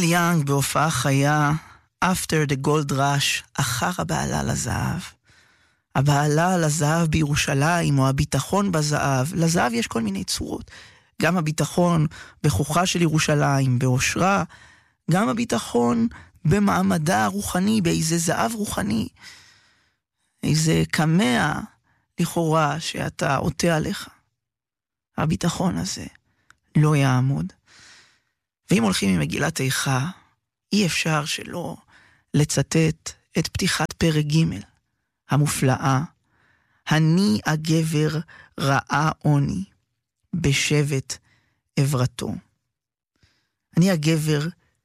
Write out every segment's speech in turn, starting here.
ניל יאנג בהופעה חיה, After the Gold Rush, אחר הבעלה לזהב. הבעלה לזהב בירושלים, או הביטחון בזהב. לזהב יש כל מיני צורות. גם הביטחון בכוחה של ירושלים, באושרה, גם הביטחון במעמדה הרוחני, באיזה זהב רוחני, איזה קמע לכאורה שאתה עוטה עליך. הביטחון הזה לא יעמוד. ואם הולכים ממגילת איכה, אי אפשר שלא לצטט את פתיחת פרק ג' המופלאה. אני הגבר ראה עוני בשבט עברתו. אני הגבר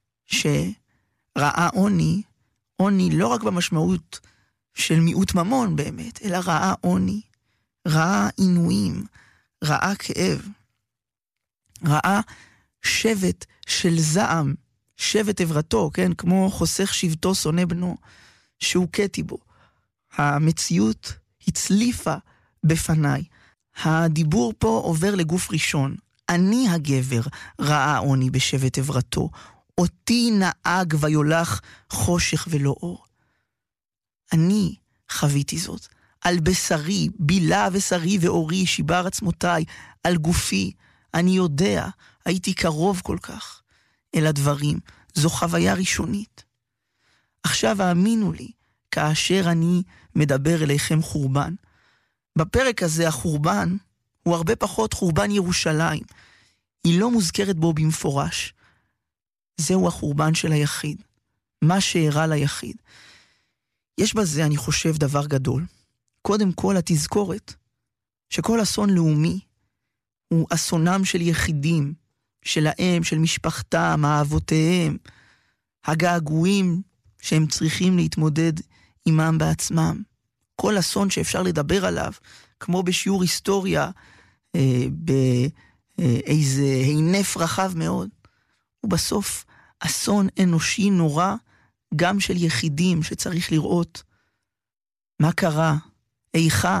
שראה עוני, עוני לא רק במשמעות של מיעוט ממון באמת, אלא ראה עוני, ראה עינויים, ראה כאב, ראה שבט של זעם, שבט עברתו, כן? כמו חוסך שבטו שונא בנו, שהוכיתי בו. המציאות הצליפה בפניי. הדיבור פה עובר לגוף ראשון. אני הגבר ראה עוני בשבט עברתו, אותי נהג ויולך חושך ולא אור. אני חוויתי זאת. על בשרי, בילה בשרי ואורי, שיבר עצמותיי, על גופי, אני יודע, הייתי קרוב כל כך אל הדברים. זו חוויה ראשונית. עכשיו האמינו לי, כאשר אני מדבר אליכם חורבן. בפרק הזה החורבן הוא הרבה פחות חורבן ירושלים. היא לא מוזכרת בו במפורש. זהו החורבן של היחיד. מה שאירע ליחיד. יש בזה, אני חושב, דבר גדול. קודם כל התזכורת, שכל אסון לאומי הוא אסונם של יחידים, שלהם, של משפחתם, אהבותיהם, הגעגועים שהם צריכים להתמודד עמם בעצמם. כל אסון שאפשר לדבר עליו, כמו בשיעור היסטוריה, באיזה הינף רחב מאוד, הוא בסוף אסון אנושי נורא, גם של יחידים שצריך לראות מה קרה, איכה.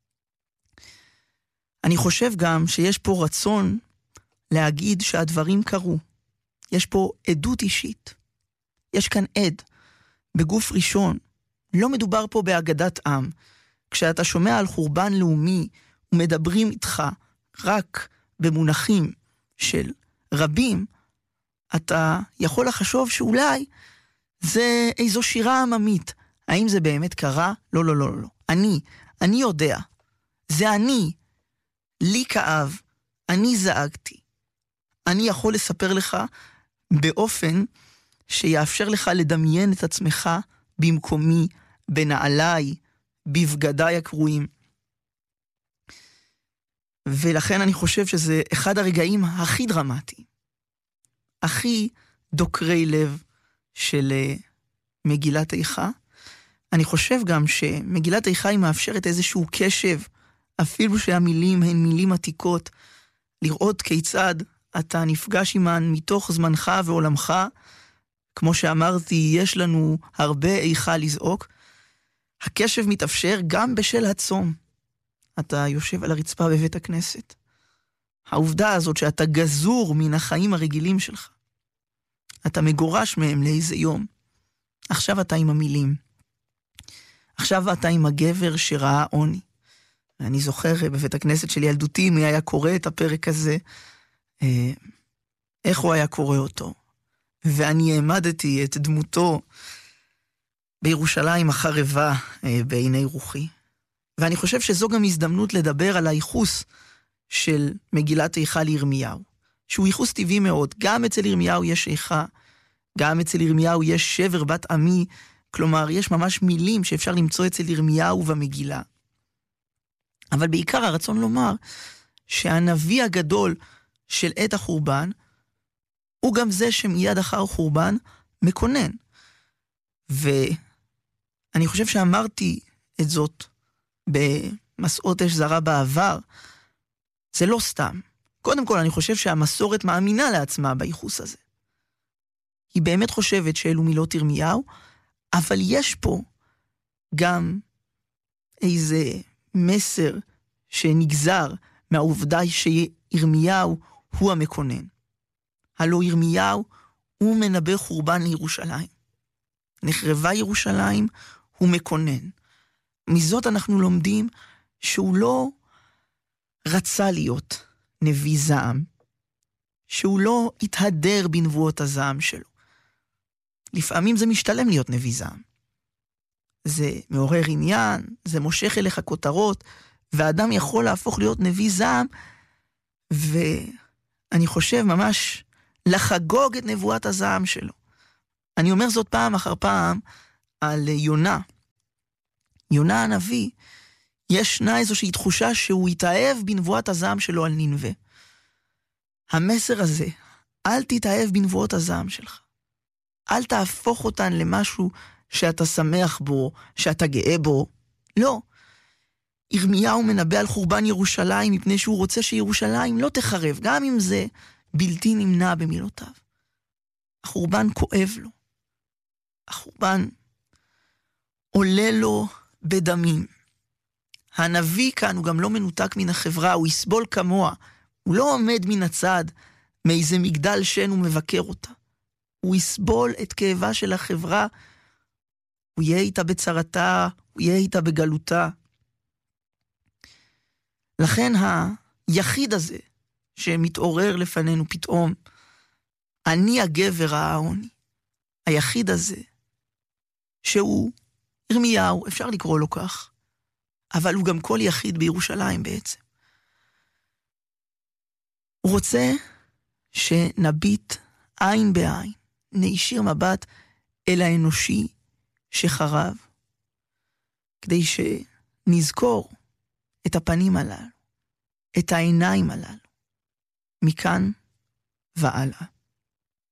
אני חושב גם שיש פה רצון להגיד שהדברים קרו. יש פה עדות אישית. יש כאן עד, בגוף ראשון. לא מדובר פה באגדת עם. כשאתה שומע על חורבן לאומי, ומדברים איתך רק במונחים של רבים, אתה יכול לחשוב שאולי זה איזו שירה עממית. האם זה באמת קרה? לא, לא, לא, לא. אני יודע. זה אני. לי כאב. אני זעקתי. אני יכול לספר לך באופן שיאפשר לך לדמיין את עצמך במקומי, בנעליי, בבגדיי הקרועים. ולכן אני חושב שזה אחד הרגעים הכי דרמטיים, הכי דוקרי לב של מגילת איכה. אני חושב גם שמגילת איכה היא מאפשרת איזשהו קשב, אפילו שהמילים הן מילים עתיקות, לראות כיצד אתה נפגש עמן מתוך זמנך ועולמך. כמו שאמרתי, יש לנו הרבה איכה לזעוק. הקשב מתאפשר גם בשל הצום. אתה יושב על הרצפה בבית הכנסת. העובדה הזאת שאתה גזור מן החיים הרגילים שלך. אתה מגורש מהם לאיזה יום. עכשיו אתה עם המילים. עכשיו אתה עם הגבר שראה עוני. ואני זוכר בבית הכנסת של ילדותי, מי היה קורא את הפרק הזה, איך הוא היה קורא אותו. ואני העמדתי את דמותו בירושלים החרבה בעיני רוחי. ואני חושב שזו גם הזדמנות לדבר על הייחוס של מגילת איכה לירמיהו, שהוא ייחוס טבעי מאוד. גם אצל ירמיהו יש איכה, גם אצל ירמיהו יש שבר בת עמי, כלומר יש ממש מילים שאפשר למצוא אצל ירמיהו במגילה. אבל בעיקר הרצון לומר שהנביא הגדול של עת החורבן, הוא גם זה שמיד אחר חורבן מקונן. ואני חושב שאמרתי את זאת במסעות אש זרה בעבר, זה לא סתם. קודם כל אני חושב שהמסורת מאמינה לעצמה בייחוס הזה. היא באמת חושבת שאלו מילות ירמיהו, אבל יש פה גם איזה מסר שנגזר מהעובדה שירמיהו הוא המקונן. הלא ירמיהו הוא מנבא חורבן לירושלים. נחרבה ירושלים, הוא מקונן. מזאת אנחנו לומדים שהוא לא רצה להיות נביא זעם, שהוא לא התהדר בנבואות הזעם שלו. לפעמים זה משתלם להיות נביא זעם. זה מעורר עניין, זה מושך אליך כותרות, והאדם יכול להפוך להיות נביא זעם, ואני חושב ממש לחגוג את נבואת הזעם שלו. אני אומר זאת פעם אחר פעם על יונה. יונה הנביא, ישנה איזושהי תחושה שהוא יתאהב בנבואת הזעם שלו על נינווה. המסר הזה, אל תתאהב בנבואות הזעם שלך. אל תהפוך אותן למשהו שאתה שמח בו, שאתה גאה בו. לא. ירמיהו מנבא על חורבן ירושלים מפני שהוא רוצה שירושלים לא תחרב, גם אם זה בלתי נמנע במילותיו. החורבן כואב לו. החורבן עולה לו בדמים. הנביא כאן הוא גם לא מנותק מן החברה, הוא יסבול כמוה. הוא לא עומד מן הצד מאיזה מגדל שן ומבקר אותה. הוא יסבול את כאבה של החברה, הוא יהיה איתה בצרתה, הוא יהיה איתה בגלותה. לכן היחיד הזה שמתעורר לפנינו פתאום, אני הגבר העוני, היחיד הזה, שהוא ירמיהו, אפשר לקרוא לו כך, אבל הוא גם כל יחיד בירושלים בעצם. הוא רוצה שנביט עין בעין, נישיר מבט אל האנושי שחרב, כדי שנזכור את הפנים הללו, את העיניים הללו, מכאן והלאה.